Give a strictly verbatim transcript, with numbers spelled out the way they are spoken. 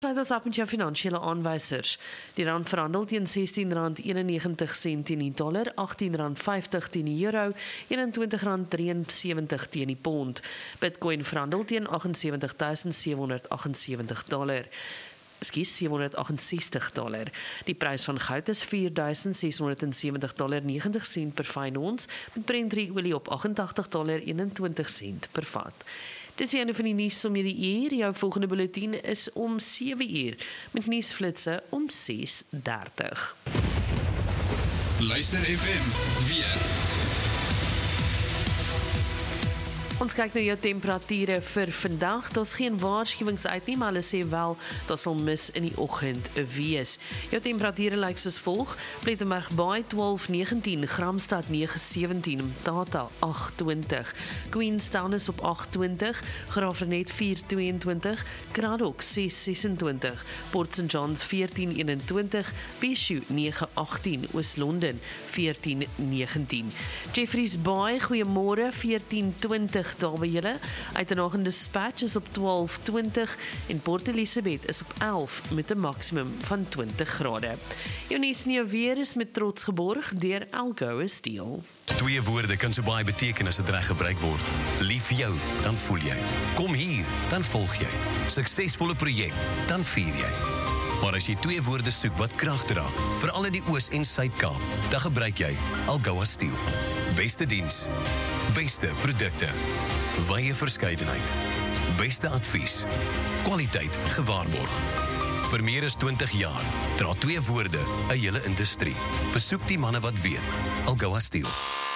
Sluit ons af met jou finansiële aanwysers. Die rand verhandel teen sestien rand eenennegentig sent teen die dollar, agttien rand vyftig teen die euro, eenentwintig rand drieënsewentig teen die pond. Bitcoin verhandel teen agtensewentig tuisend sewenhonderd agtensewentig dollar. Ekskuus, sewenhonderd agt-en-sestig dollar. Die prys van goud is vier duisend seshonderd sewentig dollar negentig sent per fyn ons, met Brent olie op agt-en-tagtig dollar eenentwintig sent per vat. Dit is die einde van die nuus om hierdie uur. Jou volgende bulletin is om sewe uur, met nuusflitse om ses dertig. Luister F M, weer. Ons kyk na jou temperature vir vandag. Daar's geen waarskuwings uit nie, maar hulle sê wel daar sal mis in die oggend wees. Jou temperature lyk soos volg: Plettenberg Baai twaalf negentien, Gramstad nege sewentien, Mthatha agt twintig, Queenstown is op agt twintig, Graafrenet vier tweeëntwintig, Cradock ses sesentwintig, Port Saint Johns veertien eenentwintig, Bhisho nege agttien, Oos-London veertien negentien. Jeffreys Baai, goeiemôre, veertien twintig daar by julle. Uitenagende Dispatch is op twaalf twintig en Port Elizabeth is op elf met 'n maksimum van twintig grade. Jou nuus en jou weer is met trots geborg deur Algoa Steel. Twee woorde kan so baie beteken as dit reg gebruik word. Lief vir jou, dan voel jy. Kom hier, dan volg jy. Suksesvolle projek, dan vier jy. Maar as jy twee woorde soek wat krag dra, veral in die Oos- en Suid-Kaap, dan gebruik jy Algoa Steel. Beste diens, beste produkte, wye verskeidenheid, beste advies, kwaliteit gewaarborg. Vir meer as twintig jaar dra twee woorde 'n hele industrie. Besoek die manne wat weet. Algoa Steel.